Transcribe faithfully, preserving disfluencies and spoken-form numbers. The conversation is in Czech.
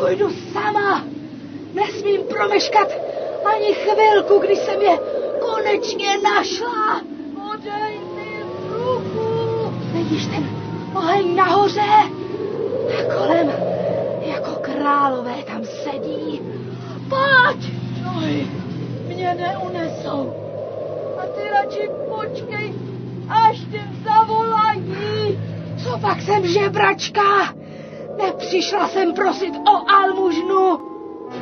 Půjdu sama. Nesmím promeškat ani chvilku, kdy jsem je konečně našla. Podej mi ruku. Vidíš ten oheň nahoře? A kolem jako králové tam sedí. Pojď! Nohy mě neunesou. A ty radši počkej, až tě zavolají. Co pak jsem žebračka? Nepřišla jsem prosit o almužnu.